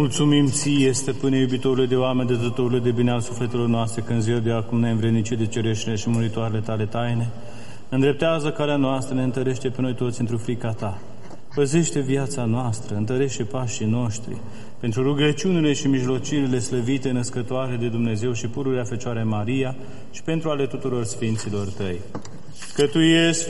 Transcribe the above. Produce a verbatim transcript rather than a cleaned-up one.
mulțumim Ție, Stăpâne, iubitorule de oameni, dătătorule de bine al sufletelor noastre, când ziua de acum ne învrednici de cereștile și muritoarele Tale taine, îndreptează calea noastră, ne întărește pe noi toți într-o frica Ta. Păzește viața noastră, întărește pașii noștri, pentru rugăciunile și mijlocirile slăvite, născătoare de Dumnezeu și pururea Fecioare Maria, și pentru ale tuturor Sfinților Tăi. Că Tu ești